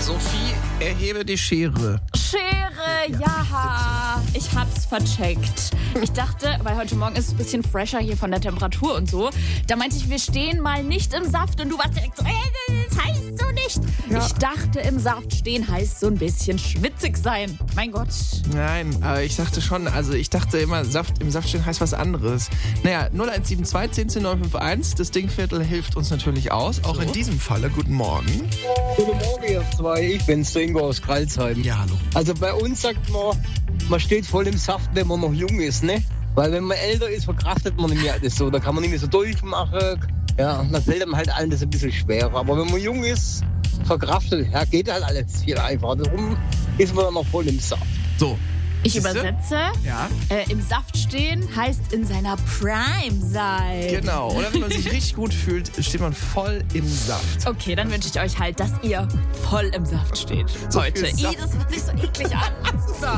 Sophie, erhebe die Schere. Schere, ja, ich hab's vercheckt. Ich dachte, weil heute Morgen ist es ein bisschen fresher hier von der Temperatur und so, da meinte ich, wir stehen mal nicht im Saft und du warst direkt so, das heißt so nicht. Ja. Ich dachte, im Saft stehen heißt so ein bisschen schwitzig sein. Mein Gott. Nein, aber ich dachte schon, ich dachte immer, im Saft stehen heißt was anderes. Naja, 0172 10 10 951, das Dingviertel hilft uns natürlich aus, auch in diesem Falle. Guten Morgen. Guten Morgen, ihr zwei. Ich bin's, der Ingo aus Kralsheim. Ja, hallo. Also bei uns sagt man steht voll im Saft, wenn man noch jung ist, ne? Weil wenn man älter ist, verkraftet man nicht mehr alles so. Da kann man nicht mehr so durchmachen. Ja, dann fällt einem halt allen das ein bisschen schwerer. Aber wenn man jung ist, verkraftet, ja, geht halt alles viel einfacher. Darum ist man dann noch voll im Saft. So. Ich übersetze, ja. Im Saft stehen heißt in seiner Prime sein. Genau, oder wenn man sich richtig gut fühlt, steht man voll im Saft. Okay, dann wünsche ich euch halt, dass ihr voll im Saft steht So heute. viel Saft. Das hört sich so eklig an.